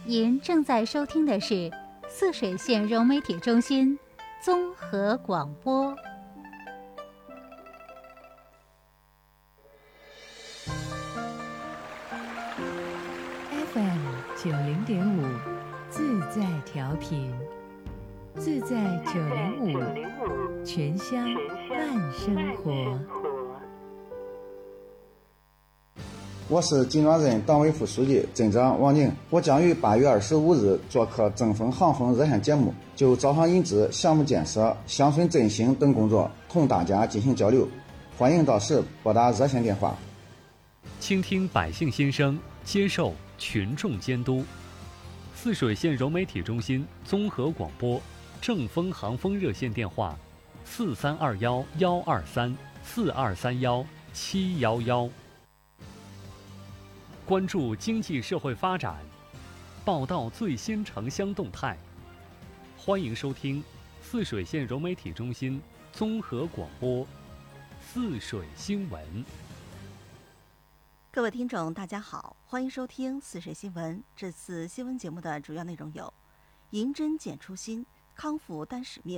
您正在收听的是泗水县融媒体中心综合广播。 FM 90.5，自在调频，自在905，全乡慢生活。 我是金庄镇党委副书记、镇长王宁。我将于8月25日做客正风航风热线节目，就招商引资、项目建设、乡村振兴等工作同大家进行交流。欢迎到时拨打热线电话。 倾听百姓心声，接受群众监督。泗水县融媒体中心综合广播正风航风热线电话：4321-123，4231-711。关注经济社会发展，报道最新城乡动态。欢迎收听泗水县融媒体中心综合广播泗水新闻。 各位听众大家好，欢迎收听泗水新闻。这次新闻节目的主要内容有：银针减初心，康复担使命。